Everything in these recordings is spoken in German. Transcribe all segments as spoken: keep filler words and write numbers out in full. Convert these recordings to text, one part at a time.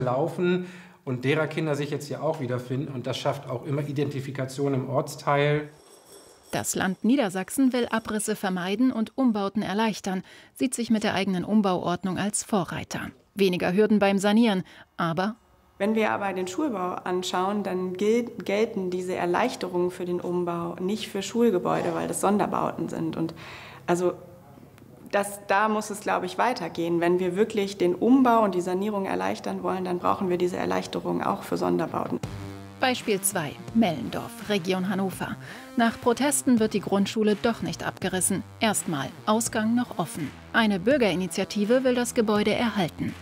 laufen und derer Kinder sich jetzt hier auch wiederfinden. Und das schafft auch immer Identifikation im Ortsteil. Das Land Niedersachsen will Abrisse vermeiden und Umbauten erleichtern, sieht sich mit der eigenen Umbauordnung als Vorreiter. Weniger Hürden beim Sanieren, aber... Wenn wir aber den Schulbau anschauen, dann gel gelten diese Erleichterungen für den Umbau nicht für Schulgebäude, weil das Sonderbauten sind. Und also das, da muss es, glaube ich, weitergehen. Wenn wir wirklich den Umbau und die Sanierung erleichtern wollen, dann brauchen wir diese Erleichterungen auch für Sonderbauten. Beispiel zwei. Mellendorf, Region Hannover. Nach Protesten wird die Grundschule doch nicht abgerissen. Erstmal, Ausgang noch offen. Eine Bürgerinitiative will das Gebäude erhalten.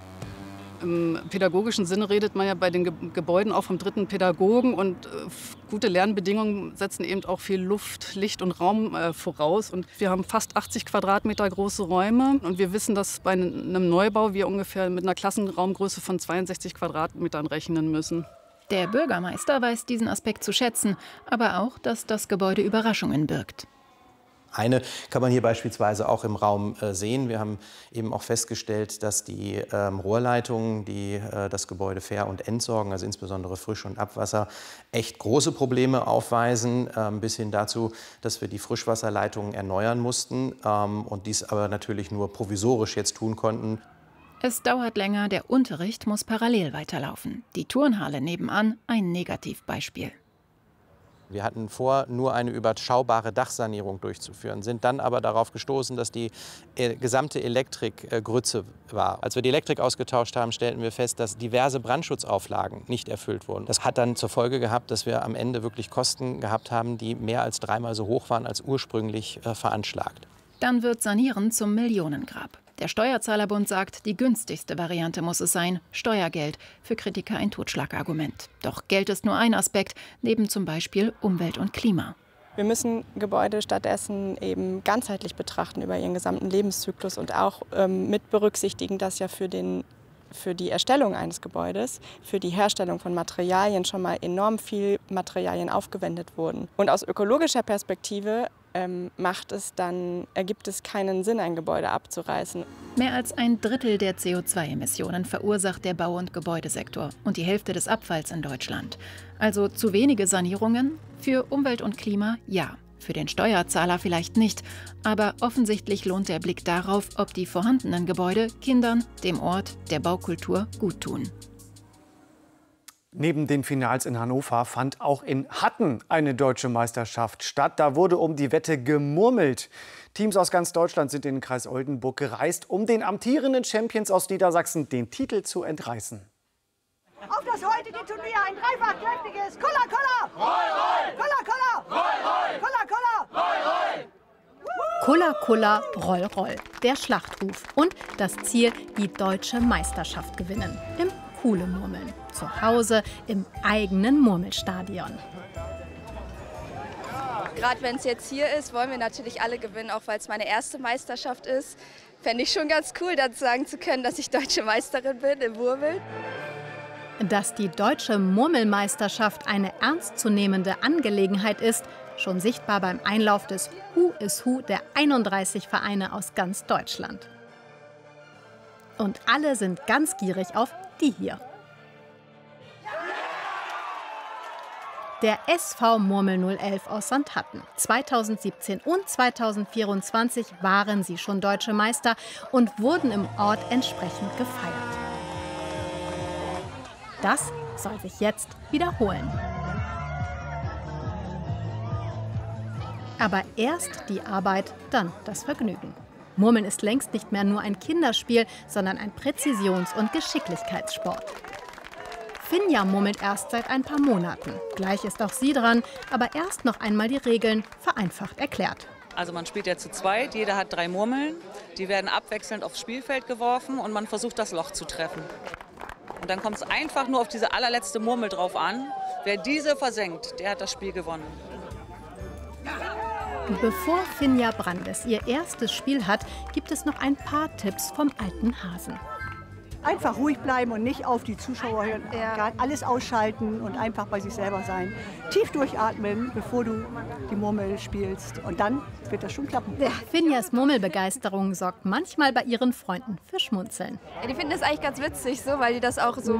Im pädagogischen Sinne redet man ja bei den Ge Gebäuden auch vom dritten Pädagogen. Und äh, gute Lernbedingungen setzen eben auch viel Luft, Licht und Raum äh, voraus. Und wir haben fast achtzig Quadratmeter große Räume. Und wir wissen, dass bei einem Neubau wir ungefähr mit einer Klassenraumgröße von zweiundsechzig Quadratmetern rechnen müssen. Der Bürgermeister weiß diesen Aspekt zu schätzen, aber auch, dass das Gebäude Überraschungen birgt. Eine kann man hier beispielsweise auch im Raum äh, sehen. Wir haben eben auch festgestellt, dass die ähm, Rohrleitungen, die äh, das Gebäude Ver- und Entsorgen, also insbesondere Frisch- und Abwasser, echt große Probleme aufweisen, ähm, bis hin dazu, dass wir die Frischwasserleitungen erneuern mussten ähm, und dies aber natürlich nur provisorisch jetzt tun konnten. Es dauert länger, der Unterricht muss parallel weiterlaufen. Die Turnhalle nebenan ein Negativbeispiel. Wir hatten vor, nur eine überschaubare Dachsanierung durchzuführen, sind dann aber darauf gestoßen, dass die äh, gesamte Elektrik äh, Grütze war. Als wir die Elektrik ausgetauscht haben, stellten wir fest, dass diverse Brandschutzauflagen nicht erfüllt wurden. Das hat dann zur Folge gehabt, dass wir am Ende wirklich Kosten gehabt haben, die mehr als dreimal so hoch waren als ursprünglich äh, veranschlagt. Dann wird Sanieren zum Millionengrab. Der Steuerzahlerbund sagt, die günstigste Variante muss es sein, Steuergeld. Für Kritiker ein Totschlagargument. Doch Geld ist nur ein Aspekt, neben zum Beispiel Umwelt und Klima. Wir müssen Gebäude stattdessen eben ganzheitlich betrachten über ihren gesamten Lebenszyklus und auch ähm, mit berücksichtigen, dass ja für, den, für die Erstellung eines Gebäudes, für die Herstellung von Materialien schon mal enorm viel Materialien aufgewendet wurden. Und aus ökologischer Perspektive Ähm, macht es dann, ergibt es keinen Sinn, ein Gebäude abzureißen. Mehr als ein Drittel der C O zwei Emissionen verursacht der Bau- und Gebäudesektor und die Hälfte des Abfalls in Deutschland. Also zu wenige Sanierungen? Für Umwelt und Klima ja, für den Steuerzahler vielleicht nicht. Aber offensichtlich lohnt der Blick darauf, ob die vorhandenen Gebäude Kindern, dem Ort, der Baukultur guttun. Neben den Finals in Hannover fand auch in Hatten eine deutsche Meisterschaft statt. Da wurde um die Wette gemurmelt. Teams aus ganz Deutschland sind in den Kreis Oldenburg gereist, um den amtierenden Champions aus Niedersachsen den Titel zu entreißen. Auf das heutige Turnier ein dreifach kräftiges Kolla Kolla! Roll, roll! Kolla Kolla! Roll, roll! Kolla Kolla! Roll, roll! Kolla Kolla, Roll, Roll. Der Schlachtruf und das Ziel, die deutsche Meisterschaft gewinnen. Im Kuhle-Murmeln. Zu Hause im eigenen Murmelstadion. Gerade wenn es jetzt hier ist, wollen wir natürlich alle gewinnen, auch weil es meine erste Meisterschaft ist. Fände ich schon ganz cool, dann sagen zu können, dass ich deutsche Meisterin bin im Murmeln. Dass die deutsche Murmelmeisterschaft eine ernstzunehmende Angelegenheit ist, schon sichtbar beim Einlauf des Who is Who der einunddreißig Vereine aus ganz Deutschland. Und alle sind ganz gierig auf die hier. Der S V Murmel null elf aus Sandhatten. zweitausendsiebzehn und zweitausendvierundzwanzig waren sie schon deutsche Meister und wurden im Ort entsprechend gefeiert. Das soll sich jetzt wiederholen. Aber erst die Arbeit, dann das Vergnügen. Murmeln ist längst nicht mehr nur ein Kinderspiel, sondern ein Präzisions- und Geschicklichkeitssport. Finja murmelt erst seit ein paar Monaten. Gleich ist auch sie dran, aber erst noch einmal die Regeln vereinfacht erklärt. Also man spielt ja zu zweit, jeder hat drei Murmeln. Die werden abwechselnd aufs Spielfeld geworfen und man versucht, das Loch zu treffen. Und dann kommt es einfach nur auf diese allerletzte Murmel drauf an. Wer diese versenkt, der hat das Spiel gewonnen. Bevor Finja Brandes ihr erstes Spiel hat, gibt es noch ein paar Tipps vom alten Hasen. Einfach ruhig bleiben und nicht auf die Zuschauer hören. Ja. Alles ausschalten und einfach bei sich selber sein. Tief durchatmen, bevor du die Murmel spielst. Und dann wird das schon klappen. Ja. Finjas Murmelbegeisterung sorgt manchmal bei ihren Freunden für Schmunzeln. Ja, die finden das eigentlich ganz witzig, so, weil die das auch so